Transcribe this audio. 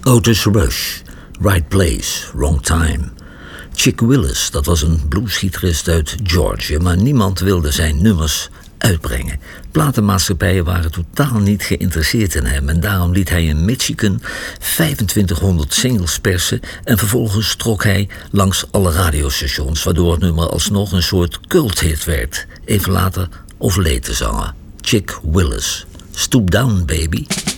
Otis Rush, Right Place, Wrong Time. Chick Willis, dat was een bluesgitarist uit Georgia, maar niemand wilde zijn nummers uitbrengen. Platenmaatschappijen waren totaal niet geïnteresseerd in hem en daarom liet hij in Michigan 2500 singles persen en vervolgens trok hij langs alle radiostations, waardoor het nummer alsnog een soort culthit werd. Even later overleed de zanger. Chick Willis. Stoop Down, Baby.